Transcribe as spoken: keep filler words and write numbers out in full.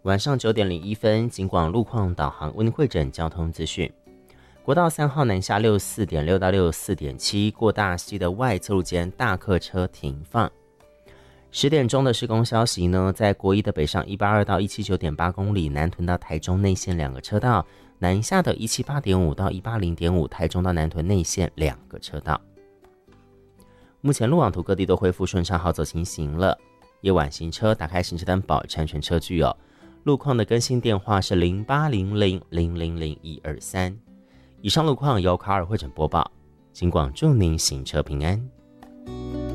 晚上九点零一分，警广路况导航为您汇整交通资讯。国道三号南下六四点六到六四点七，过大溪的外侧路间大客车停放。十点钟的施工消息呢，在国一的北上一八二到一七九点八公里，南屯到台中内线两个车道，南下的一七八点五到一八零点五，台中到南屯内线两个车道。目前路网图各地都恢复顺畅好走行行了。夜晚行车打开行车单保持安全车距哦。路况的更新电话是零八零零零零零一二三。以上路况由卡尔汇整播报，警广祝您行车平安。